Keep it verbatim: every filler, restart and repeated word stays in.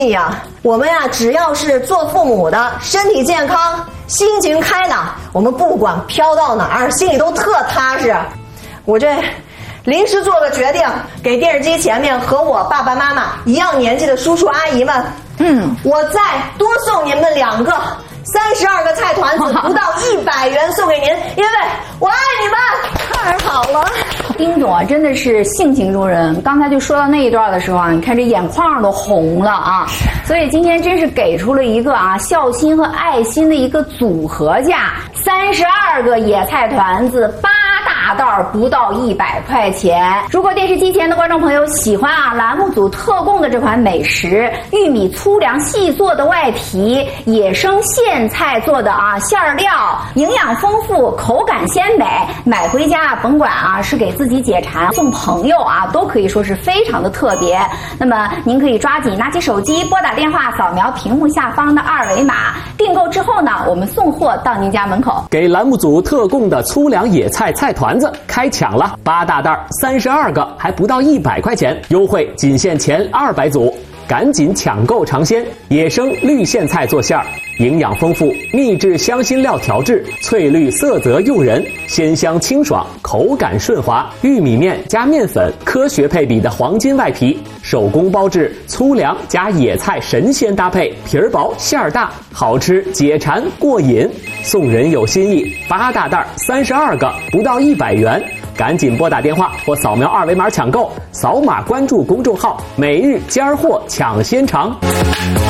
呀，我们呀，只要是做父母的，身体健康，心情开朗，我们不管飘到哪儿，心里都特踏实。我这临时做个决定，给电视机前面和我爸爸妈妈一样年纪的叔叔阿姨们，嗯，我再多送你们两个三十二个菜团子，不到一百元送给您，因为我爱你们。太好了， 丁总啊，真的是性情中人。刚才就说到那一段的时候啊，你看这眼眶都红了啊。所以今天真是给出了一个啊孝心和爱心的一个组合价，三十二个野菜团子，八大袋不到一百块钱。如果电视机前的观众朋友喜欢啊栏目组特供的这款美食，玉米粗粮细做的外皮，野生苋菜做的啊馅儿料，营养丰富，口感鲜美，买回家啊甭管啊是给自己解馋，送朋友啊都可以说是非常的特别。那么您可以抓紧拿起手机，拨打电话，扫描屏幕下方的二维码，订购之后呢，我们送货到您家门口。 给栏目组特供的粗粮野菜菜团子开抢了，八大袋三十二个，还不到一百块钱，优惠仅限前二百组，赶紧抢购尝鲜！野生绿苋菜做馅儿，营养丰富，秘制香辛料调制，翠绿色泽诱人，鲜香清爽，口感顺滑。玉米面加面粉，科学配比的黄金外皮，手工包制，粗粮加野菜神仙搭配，皮儿薄馅儿大，好吃解馋过瘾。送人有新意，八大袋三十二个，不到一百元。赶紧拨打电话或扫描二维码抢购，扫码关注公众号“每日尖儿货抢鲜尝”。